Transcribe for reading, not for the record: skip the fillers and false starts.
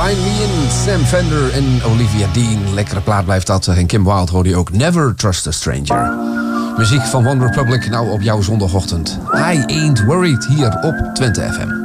Find Me in Sam Fender en Olivia Dean. Lekkere plaat blijft dat. En Kim Wilde hoorde je ook Never Trust a Stranger. Muziek van One Republic, nou op jouw zondagochtend. I Ain't Worried hier op Twente FM.